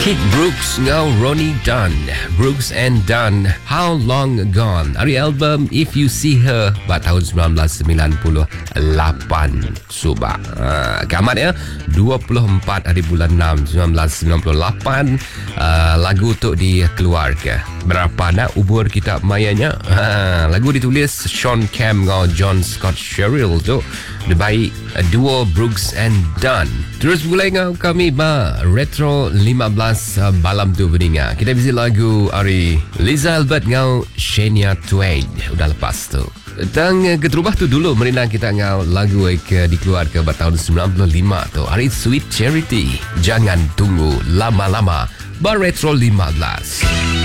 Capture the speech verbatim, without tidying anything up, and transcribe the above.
Kid Brooks ngau Ronnie Dunn. Brooks and Dunn, How Long Gone. Hari album If You See Her pada tahun sembilan belas sembilan puluh lapan. Subak. Ha, kiamat ya. dua puluh empat hari bulan enam sembilan belas sembilan puluh lapan. Uh, lagu tu dikeluarkan. Berapa nak umur kita mayanya? Ha, lagu ditulis Sean Cam ngau John Scott Sherrill tu. Dibaik duo Brooks and Dunn. Terus mulai ngau kami ba Retro lima belas uh, malam tu beringat. Kita bisa lagu hari Liza Albert ngau Shania Twain. Udah lepas tu. Dan uh, keterubah tu dulu merina kita ngau lagu yang dikeluarkan pada tahun sembilan puluh lima tu. Hari Sweet Charity. Jangan tunggu lama-lama. Ba Retro lima belas.